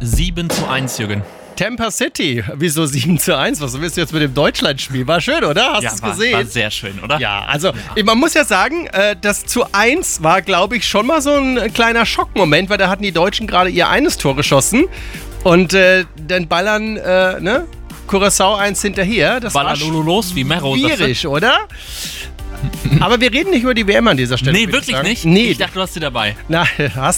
7:1, Jürgen. Tampa City, wieso 7:1? Was willst du jetzt mit dem Deutschlandspiel? War schön, oder? Hast du es gesehen? War sehr schön, oder? Ja, also man muss ja sagen, das 1:1 war, glaube ich, schon mal so ein kleiner Schockmoment, weil da hatten die Deutschen gerade ihr eines Tor geschossen und dann ballern, Curaçao 1 hinterher. Das Baller los, wie Mero schwierig, oder? Aber wir reden nicht über die WM an dieser Stelle. Nee, wirklich nicht? Nee. Ich dachte, du hast sie dabei. Na, hast